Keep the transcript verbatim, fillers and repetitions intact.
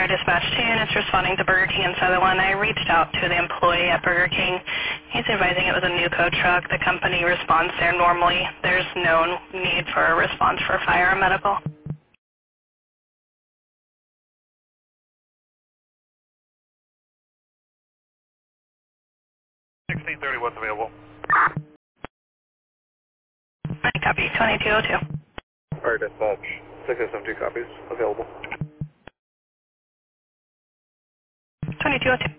Fire Dispatch two, and it's responding to Burger King in Sutherland. I reached out to the employee at Burger King. He's advising it was a Nuco truck. The company responds there normally. There's no need for a response for fire or medical. sixteen thirty, what's available? I copy, twenty-two oh two. Fire Dispatch, six oh seven two copies, available. twenty-two oh two.